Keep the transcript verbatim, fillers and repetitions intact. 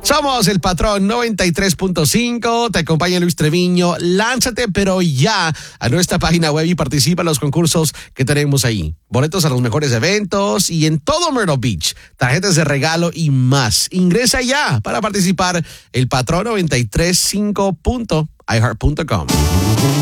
Somos el Patrón noventa y tres punto cinco, te acompaña Luis Treviño. Lánzate, pero ya, a nuestra página web y participa en los concursos que tenemos ahí. Boletos a los mejores eventos y en todo Myrtle Beach, tarjetas de regalo y más. Ingresa ya para participar el Patrón noventa y tres punto cinco punto i heart punto com.